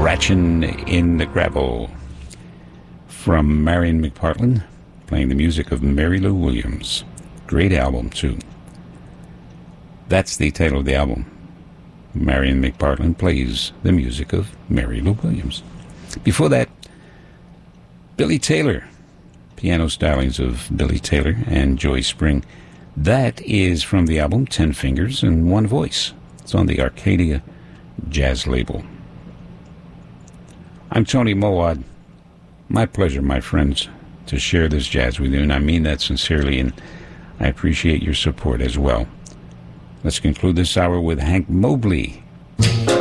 Scratching in the Gravel from Marion McPartland, playing the music of Mary Lou Williams. Great album, too. That's the title of the album. Marion McPartland plays the music of Mary Lou Williams. Before that, Billy Taylor, piano stylings of Billy Taylor and Joy Spring. That is from the album 10 Fingers and One Voice. It's on the Arcadia Jazz label. I'm Tony Mowat. My pleasure, my friends, to share this jazz with you, and I mean that sincerely, and I appreciate your support as well. Let's conclude this hour with Hank Mobley.